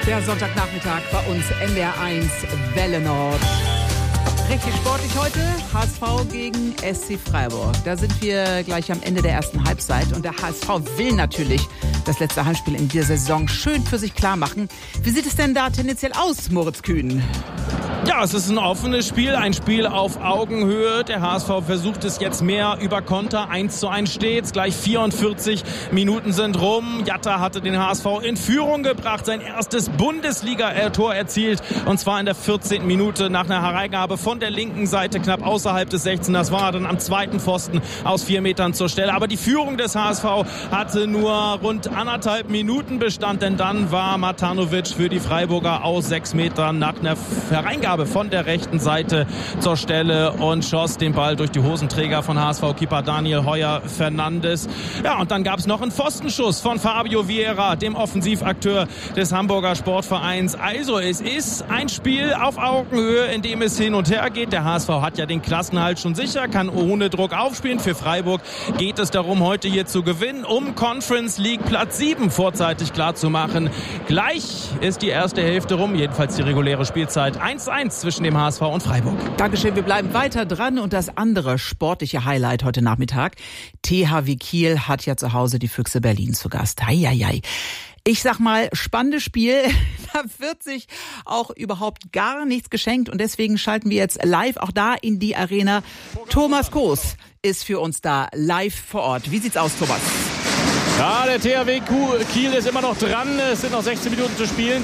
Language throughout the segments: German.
Der Sonntagnachmittag bei uns NDR1 Welle Nord. Richtig sportlich heute, HSV gegen SC Freiburg. Da sind wir gleich am Ende der ersten Halbzeit und der HSV will natürlich das letzte Heimspiel in dieser Saison schön für sich klar machen. Wie sieht es denn da tendenziell aus, Moritz Kühn? Ja, es ist ein offenes Spiel, ein Spiel auf Augenhöhe. Der HSV versucht es jetzt mehr über Konter. 1:1 steht's. Gleich 44 Minuten sind rum. Jatta hatte den HSV in Führung gebracht, sein erstes Bundesliga-Tor erzielt. Und zwar in der 14. Minute nach einer Hereingabe von der linken Seite, knapp außerhalb des 16ers. War dann am zweiten Pfosten aus 4 Metern zur Stelle. Aber die Führung des HSV hatte nur rund 1,5 Minuten Bestand, denn dann war Matanovic für die Freiburger aus 6 Metern nach einer Hereingabe von der rechten Seite zur Stelle und schoss den Ball durch die Hosenträger von HSV-Keeper Daniel Heuer-Fernandes. Ja, und dann gab es noch einen Pfostenschuss von Fabio Vieira, dem Offensivakteur des Hamburger Sportvereins. Also es ist ein Spiel auf Augenhöhe, in dem es hin und her geht. Der HSV hat ja den Klassenhalt schon sicher, kann ohne Druck aufspielen. Für Freiburg geht es darum, heute hier zu gewinnen, um Conference League Platz 7 vorzeitig klar zu machen. Gleich ist die erste Hälfte rum, jedenfalls die reguläre Spielzeit. 1:1 zwischen dem HSV und Freiburg. Dankeschön, wir bleiben weiter dran und das andere sportliche Highlight heute Nachmittag. THW Kiel hat ja zu Hause die Füchse Berlin zu Gast. Heieiei. Ich sag mal, spannendes Spiel. Da wird sich auch überhaupt gar nichts geschenkt und deswegen schalten wir jetzt live auch da in die Arena. Thomas Koos ist für uns da live vor Ort. Wie sieht's aus, Thomas? Ja, der THW Kiel ist immer noch dran. Es sind noch 16 Minuten zu spielen.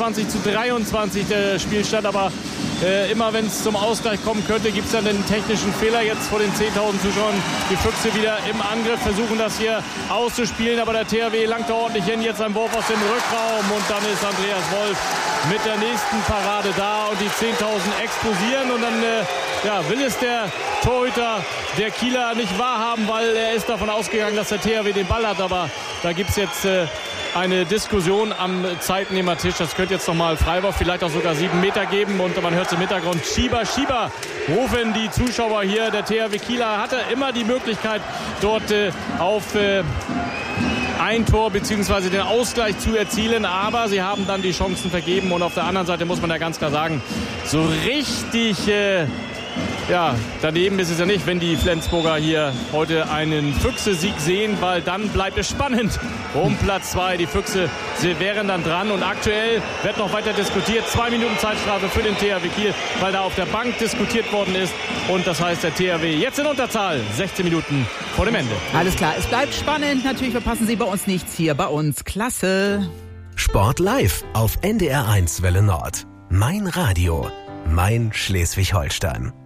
22:23 der Spielstand. Aber immer wenn es zum Ausgleich kommen könnte, gibt es dann den technischen Fehler jetzt vor den 10.000 Zuschauern. Die Füchse wieder im Angriff, versuchen das hier auszuspielen. Aber der THW langt da ordentlich hin. Jetzt ein Wurf aus dem Rückraum. Und dann ist Andreas Wolf mit der nächsten Parade da. Und die 10.000 explodieren. Und dann will es der Torhüter der Kieler nicht wahrhaben, weil er ist davon ausgegangen, dass der THW den Ball hat. Aber da gibt es jetzt eine Diskussion am Zeitnehmertisch. Das könnte jetzt nochmal Freiburg vielleicht auch sogar 7 Meter geben. Und man hört es im Hintergrund, Schieber, rufen die Zuschauer hier. Der THW Kieler hatte immer die Möglichkeit, dort auf ein Tor bzw. den Ausgleich zu erzielen. Aber sie haben dann die Chancen vergeben. Und auf der anderen Seite muss man ja ganz klar sagen, so richtig daneben ist es ja nicht, wenn die Flensburger hier heute einen Füchse-Sieg sehen, weil dann bleibt es spannend um Platz 2. Die Füchse, sie wären dann dran und aktuell wird noch weiter diskutiert. 2 Minuten Zeitstrafe für den THW Kiel, weil da auf der Bank diskutiert worden ist und das heißt, der THW jetzt in Unterzahl, 16 Minuten vor dem Ende. Alles klar, es bleibt spannend. Natürlich verpassen Sie bei uns nichts hier bei uns. Klasse. Sport live auf NDR1 Welle Nord. Mein Radio, mein Schleswig-Holstein.